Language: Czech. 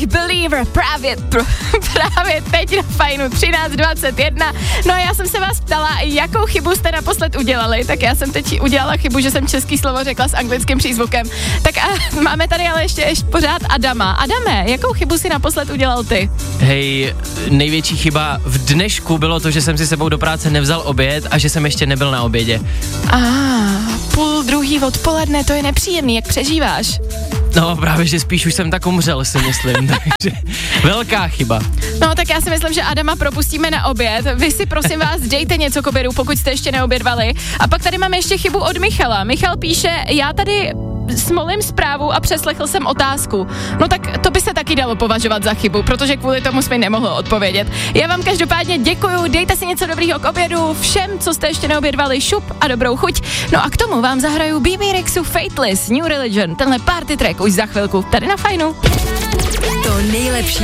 Believer právě teď na Fajnu 13:21. No a já jsem se vás ptala, jakou chybu jste naposled udělali, tak já jsem teď udělala chybu, že jsem český slovo řekla s anglickým přízvukem. Tak a máme tady ale ještě pořád Adama. Adame, jakou chybu si naposled udělal ty? Hej, největší chyba v dnešku bylo to, že jsem si sebou do práce nevzal oběd a že jsem ještě nebyl na obědě. 1:30 odpoledne, to je nepříjemný, jak přežíváš? No právě, že spíš už jsem tak umřel, si myslím, takže velká chyba. No tak já si myslím, že Adama propustíme na oběd. Vy si prosím vás dejte něco k obědu, pokud jste ještě neobědvali. A pak tady máme ještě chybu od Michala. Michal píše, já tady smolím zprávu a přeslechl jsem otázku. No tak to by se taky dalo považovat za chybu, protože kvůli tomu jsme nemohli odpovědět. Já vám každopádně děkuju, dejte si něco dobrýho k obědu, všem, co jste ještě neobědvali, šup a dobrou chuť. No a k tomu vám zahraju BB Rexu Fateless, New Religion, tenhle party track už za chvilku tady na Fajnu. To nejlepší